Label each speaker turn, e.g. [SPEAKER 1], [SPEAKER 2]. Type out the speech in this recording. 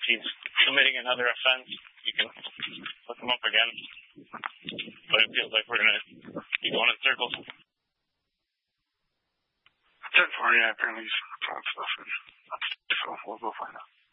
[SPEAKER 1] he's committing another offense, you can look him up again. But it feels like we're going to be going in circles.
[SPEAKER 2] 10-4, yeah, apparently he's on stuff, and so we'll go find out.